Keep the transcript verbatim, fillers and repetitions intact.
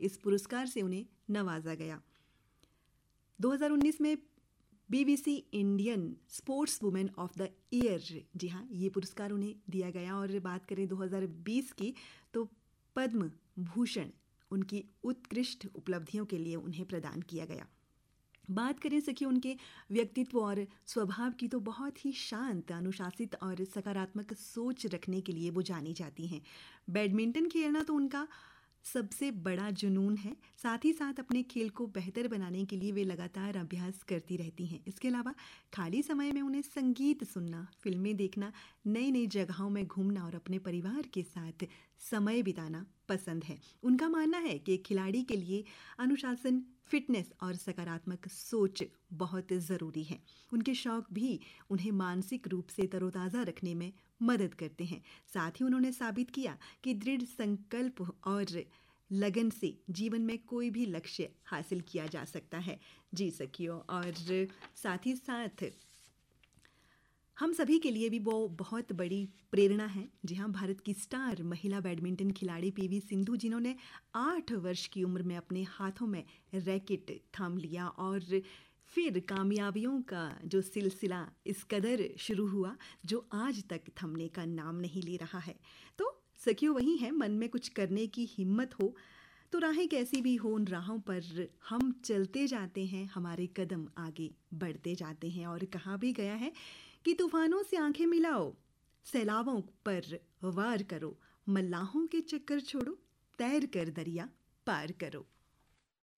इस पुरस्कार से उन्हें नवाजा गया। दो हज़ार उन्नीस में BBC Indian sports women of the year, जी हाँ, ये पुरस्कार उन्हें दिया गया। और बात करें दो हज़ार बीस की तो पद्म भूषण उनकी उत्कृष्ट उपलब्धियों के लिए उन्हें प्रदान किया गया। बात करें सखी उनके व्यक्तित्व और स्वभाव की तो बहुत ही शांत, अनुशासित और सकारात्मक सोच रखने के लिए वो जानी जाती हैं। बैडमिंटन खेलना तो उनका सबसे बड़ा जुनून है। साथ ही साथ अपने खेल को बेहतर बनाने के लिए वे लगातार अभ्यास करती रहती हैं। इसके अलावा खाली समय में उन्हें संगीत सुनना, फिल्में देखना, नई नई जगहों में घूमना और अपने परिवार के साथ समय बिताना पसंद है। उनका मानना है कि एक खिलाड़ी के लिए अनुशासन, फिटनेस और सकारात्मक सोच बहुत ज़रूरी है। उनके शौक भी उन्हें मानसिक रूप से तरोताज़ा रखने में मदद करते हैं। साथ ही उन्होंने साबित किया कि दृढ़ संकल्प और लगन से जीवन में कोई भी लक्ष्य हासिल किया जा सकता है। जी सखियों, और साथ ही साथ हम सभी के लिए भी वो बहुत बड़ी प्रेरणा है। जी हाँ, भारत की स्टार महिला बैडमिंटन खिलाड़ी पीवी सिंधु, जिन्होंने आठ वर्ष की उम्र में अपने हाथों में रैकेट थाम लिया और फिर कामयाबियों का जो सिलसिला इस कदर शुरू हुआ जो आज तक थमने का नाम नहीं ले रहा है। तो सखियों, वही है, मन में कुछ करने की हिम्मत हो तो राहें कैसी भी हो, उन राहों पर हम चलते जाते हैं, हमारे कदम आगे बढ़ते जाते हैं। और कहा भी गया है कि तूफानों से आंखें मिलाओ, सैलाबों पर वार करो, मल्लाहों के चक्कर छोड़ो, तैर कर दरिया पार करो।